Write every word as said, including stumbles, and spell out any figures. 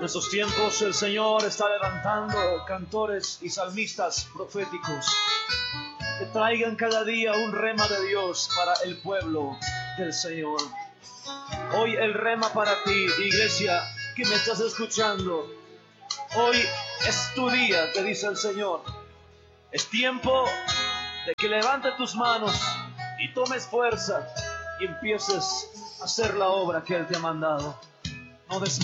En estos tiempos el Señor está levantando cantores y salmistas proféticos que traigan cada día un rema de Dios para el pueblo del Señor. Hoy el rema para ti, iglesia, que me estás escuchando. Hoy es tu día, te dice el Señor. Es tiempo de que levantes tus manos y tomes fuerza y empieces a hacer la obra que Él te ha mandado. No des